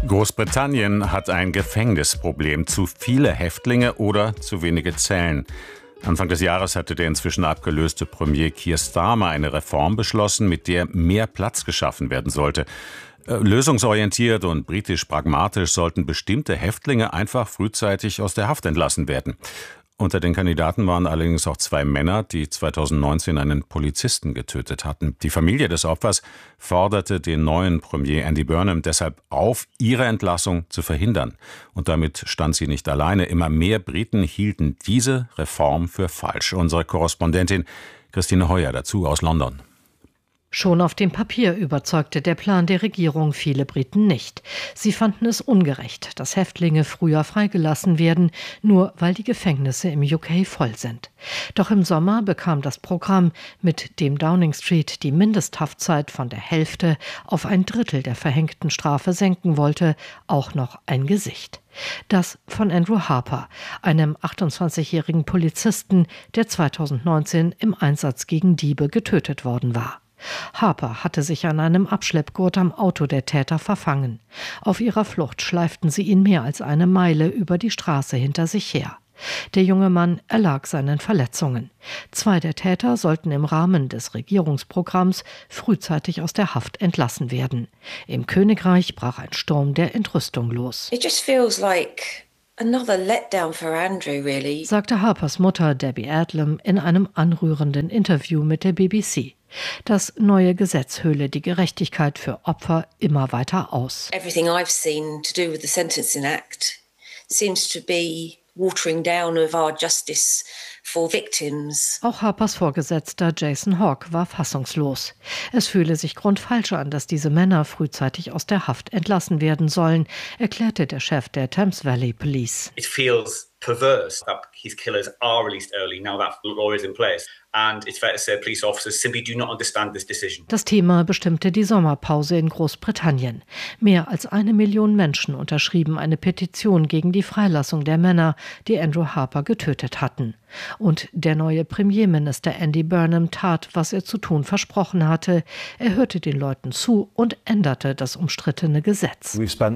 Großbritannien hat ein Gefängnisproblem. Zu viele Häftlinge oder zu wenige Zellen. Anfang des Jahres hatte der inzwischen abgelöste Premier Keir Starmer eine Reform beschlossen, mit der mehr Platz geschaffen werden sollte. Lösungsorientiert und britisch pragmatisch sollten bestimmte Häftlinge einfach frühzeitig aus der Haft entlassen werden. Unter den Kandidaten waren allerdings auch 2 Männer, die 2019 einen Polizisten getötet hatten. Die Familie des Opfers forderte den neuen Premier Andy Burnham deshalb auf, ihre Entlassung zu verhindern. Und damit stand sie nicht alleine. Immer mehr Briten hielten diese Reform für falsch. Unsere Korrespondentin Christine Heuer dazu aus London. Schon auf dem Papier überzeugte der Plan der Regierung viele Briten nicht. Sie fanden es ungerecht, dass Häftlinge früher freigelassen werden, nur weil die Gefängnisse im UK voll sind. Doch im Sommer bekam das Programm, mit dem Downing Street die Mindesthaftzeit von der Hälfte auf 1/3 der verhängten Strafe senken wollte, auch noch ein Gesicht. Das von Andrew Harper, einem 28-jährigen Polizisten, der 2019 im Einsatz gegen Diebe getötet worden war. Harper hatte sich an einem Abschleppgurt am Auto der Täter verfangen. Auf ihrer Flucht schleiften sie ihn mehr als eine Meile über die Straße hinter sich her. Der junge Mann erlag seinen Verletzungen. 2 der Täter sollten im Rahmen des Regierungsprogramms frühzeitig aus der Haft entlassen werden. Im Königreich brach ein Sturm der Entrüstung los. It just feels like another letdown for Andrew, really, sagte Harpers Mutter Debbie Adlam in einem anrührenden Interview mit der BBC. Das neue Gesetz höhle die Gerechtigkeit für Opfer immer weiter aus. Everything I've seen to do with the Sentencing Act seems to be watering down of our justice for victims. Auch Harpers Vorgesetzter Jason Hawke war fassungslos. Es fühle sich grundfalsch an, dass diese Männer frühzeitig aus der Haft entlassen werden sollen, erklärte der Chef der Thames Valley Police. It feels perverse that his killers are released early now that law is in place. And it's fair to say police officers simply do not understand this decision. Das Thema bestimmte die Sommerpause in Großbritannien. Mehr als 1 Million Menschen unterschrieben eine Petition gegen die Freilassung der Männer, die Andrew Harper getötet hatten. Und der neue Premierminister Andy Burnham tat, was er zu tun versprochen hatte. Er hörte den Leuten zu und änderte das umstrittene Gesetz.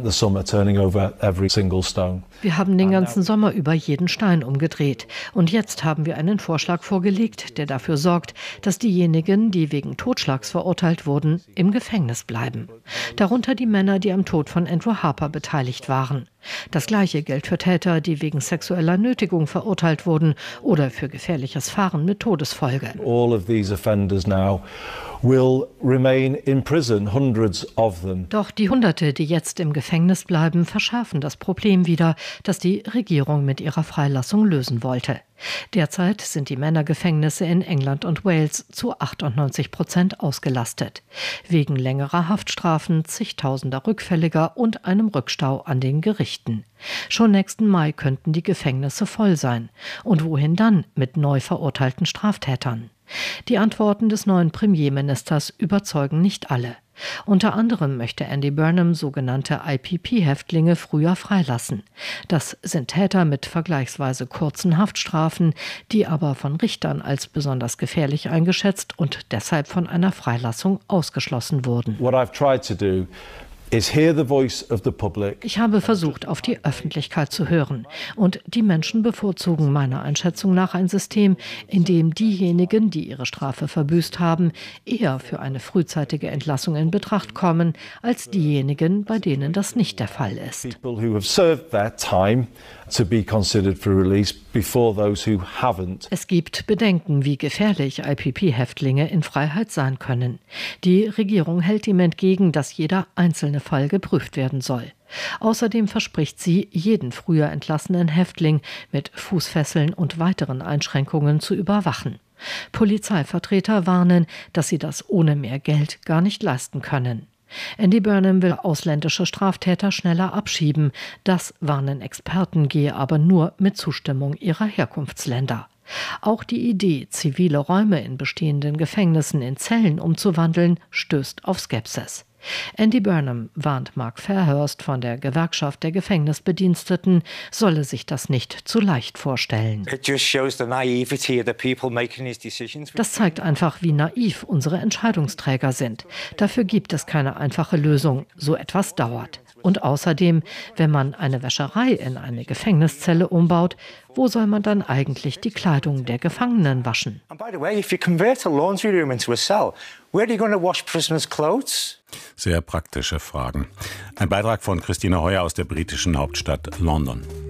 Wir haben den ganzen Sommer über jeden Stein umgedreht. Und jetzt haben wir einen Vorschlag vorgelegt, der dafür sorgt, dass diejenigen, die wegen Totschlags verurteilt wurden, im Gefängnis bleiben. Darunter die Männer, die am Tod von Andrew Harper beteiligt waren. Das Gleiche gilt für Täter, die wegen sexueller Nötigung verurteilt wurden oder für gefährliches Fahren mit Todesfolge. All of these offenders now will remain in prison, hundreds of them. Doch die Hunderte, die jetzt im Gefängnis bleiben, verschärfen das Problem wieder, das die Regierung mit ihrer Freilassung lösen wollte. Derzeit sind die Männergefängnisse in England und Wales zu 98% ausgelastet. Wegen längerer Haftstrafen, zigtausender Rückfälliger und einem Rückstau an den Gerichten. Schon nächsten Mai könnten die Gefängnisse voll sein. Und wohin dann mit neu verurteilten Straftätern? Die Antworten des neuen Premierministers überzeugen nicht alle. Unter anderem möchte Andy Burnham sogenannte IPP-Häftlinge früher freilassen. Das sind Täter mit vergleichsweise kurzen Haftstrafen, die aber von Richtern als besonders gefährlich eingeschätzt und deshalb von einer Freilassung ausgeschlossen wurden. What I've tried to do is hear the voice of the public. Ich habe versucht, auf die Öffentlichkeit zu hören. Und die Menschen bevorzugen meiner Einschätzung nach ein System, in dem diejenigen, die ihre Strafe verbüßt haben, eher für eine frühzeitige Entlassung in Betracht kommen, als diejenigen, bei denen das nicht der Fall ist. People who have served their time to be considered for release before those who haven't. Es gibt Bedenken, wie gefährlich IPP-Häftlinge in Freiheit sein können. Die Regierung hält ihm entgegen, dass jeder einzelne Fall geprüft werden soll. Außerdem verspricht sie, jeden früher entlassenen Häftling mit Fußfesseln und weiteren Einschränkungen zu überwachen. Polizeivertreter warnen, dass sie das ohne mehr Geld gar nicht leisten können. Andy Burnham will ausländische Straftäter schneller abschieben. Das warnen Experten, gehe aber nur mit Zustimmung ihrer Herkunftsländer. Auch die Idee, zivile Räume in bestehenden Gefängnissen in Zellen umzuwandeln, stößt auf Skepsis. Andy Burnham warnt Mark Fairhurst von der Gewerkschaft der Gefängnisbediensteten, solle sich das nicht zu leicht vorstellen. Das zeigt einfach, wie naiv unsere Entscheidungsträger sind. Dafür gibt es keine einfache Lösung. So etwas dauert. Und außerdem, wenn man eine Wäscherei in eine Gefängniszelle umbaut, wo soll man dann eigentlich die Kleidung der Gefangenen waschen? Sehr praktische Fragen. Ein Beitrag von Christine Heuer aus der britischen Hauptstadt London.